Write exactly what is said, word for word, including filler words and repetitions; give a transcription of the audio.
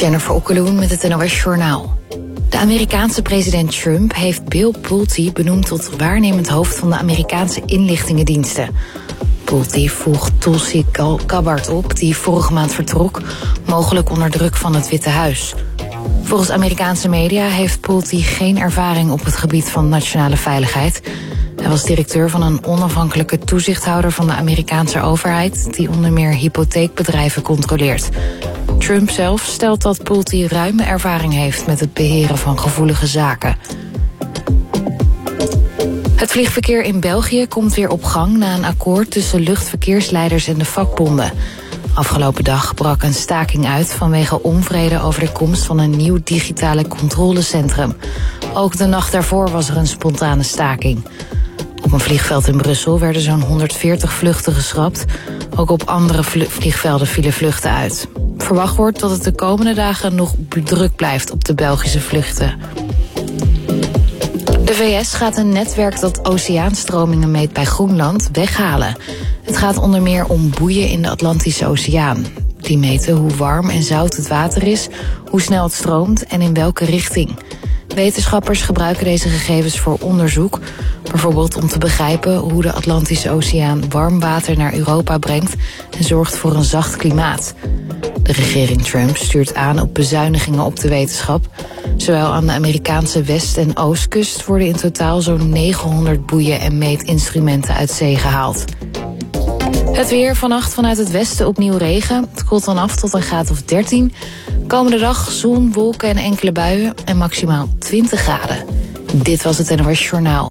Jennifer Okkeloen met het N O S Journaal. De Amerikaanse president Trump heeft Bill Pulte benoemd tot waarnemend hoofd van de Amerikaanse inlichtingendiensten. Pulte volgt Tulsi Gabbard op, die vorige maand vertrok, mogelijk onder druk van het Witte Huis. Volgens Amerikaanse media heeft Pulte geen ervaring op het gebied van nationale veiligheid. Hij was directeur van een onafhankelijke toezichthouder van de Amerikaanse overheid, die onder meer hypotheekbedrijven controleert. Trump zelf stelt dat Pulte ruime ervaring heeft met het beheren van gevoelige zaken. Het vliegverkeer in België komt weer op gang na een akkoord tussen luchtverkeersleiders en de vakbonden. Afgelopen dag brak een staking uit vanwege onvrede over de komst van een nieuw digitale controlecentrum. Ook de nacht daarvoor was er een spontane staking. Op een vliegveld in Brussel werden zo'n honderdveertig vluchten geschrapt. Ook op andere vliegvelden vielen vluchten uit. Verwacht wordt dat het de komende dagen nog druk blijft op de Belgische vluchten. De V S gaat een netwerk dat oceaanstromingen meet bij Groenland weghalen. Het gaat onder meer om boeien in de Atlantische Oceaan. Die meten hoe warm en zout het water is, hoe snel het stroomt en in welke richting. Wetenschappers gebruiken deze gegevens voor onderzoek, bijvoorbeeld om te begrijpen hoe de Atlantische Oceaan warm water naar Europa brengt en zorgt voor een zacht klimaat. De regering Trump stuurt aan op bezuinigingen op de wetenschap. Zowel aan de Amerikaanse west- en oostkust worden in totaal zo'n negenhonderd boeien en meetinstrumenten uit zee gehaald. Het weer, vannacht vanuit het westen opnieuw regen. Het koelt dan af tot een graad of dertien. Komende dag zon, wolken en enkele buien en maximaal twintig graden. Dit was het N O S Journaal.